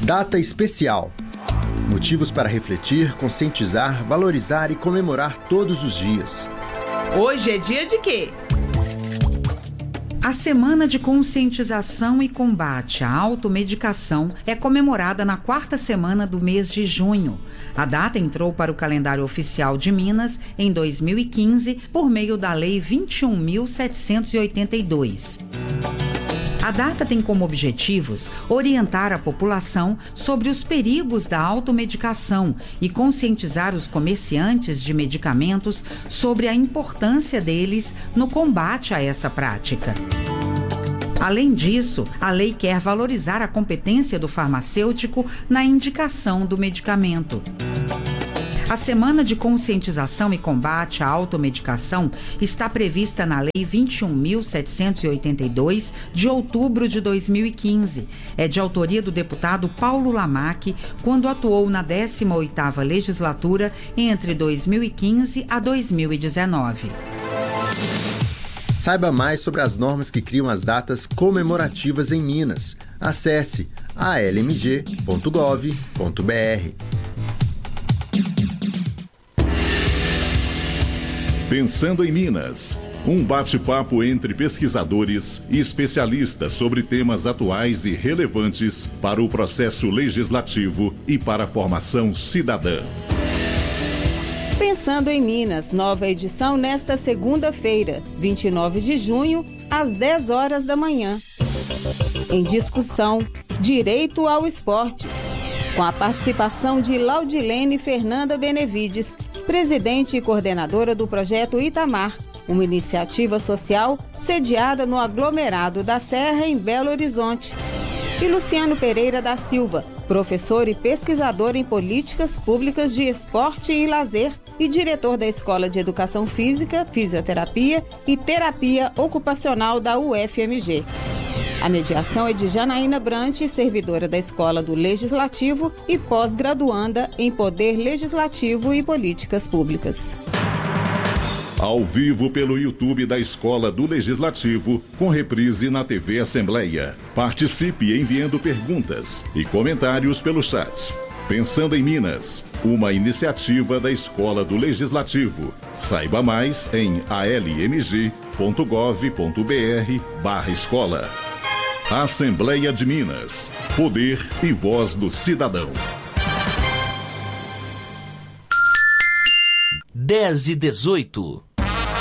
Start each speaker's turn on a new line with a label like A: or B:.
A: Data especial. Motivos para refletir, conscientizar, valorizar e comemorar todos os dias.
B: Hoje é dia de quê?
C: A Semana de Conscientização e Combate à Automedicação é comemorada na 4ª semana do mês de junho. A data entrou para o calendário oficial de Minas em 2015 por meio da Lei 21.782. A data tem como objetivos orientar a população sobre os perigos da automedicação e conscientizar os comerciantes de medicamentos sobre a importância deles no combate a essa prática. Além disso, a lei quer valorizar a competência do farmacêutico na indicação do medicamento. A Semana de Conscientização e Combate à Automedicação está prevista na Lei 21.782, de outubro de 2015. É de autoria do deputado Paulo Lamaque, quando atuou na 18ª legislatura entre 2015 a 2019.
A: Saiba mais sobre as normas que criam as datas comemorativas em Minas. Acesse almg.gov.br.
D: Pensando em Minas, um bate-papo entre pesquisadores e especialistas sobre temas atuais e relevantes para o processo legislativo e para a formação cidadã.
E: Pensando em Minas, nova edição nesta segunda-feira, 29 de junho, às 10 horas da manhã. Em discussão, direito ao esporte, com a participação de Laudilene Fernanda Benevides, presidente e coordenadora do Projeto Itamar, uma iniciativa social sediada no aglomerado da Serra, em Belo Horizonte. E Luciano Pereira da Silva, professor e pesquisador em políticas públicas de esporte e lazer e diretor da Escola de Educação Física, Fisioterapia e Terapia Ocupacional da UFMG. A mediação é de Janaína Brant, servidora da Escola do Legislativo e pós-graduanda em Poder Legislativo e Políticas Públicas.
D: Ao vivo pelo YouTube da Escola do Legislativo, com reprise na TV Assembleia. Participe enviando perguntas e comentários pelo chat. Pensando em Minas, uma iniciativa da Escola do Legislativo. Saiba mais em almg.gov.br/escola. Assembleia de Minas. Poder e voz do cidadão.
F: 10:18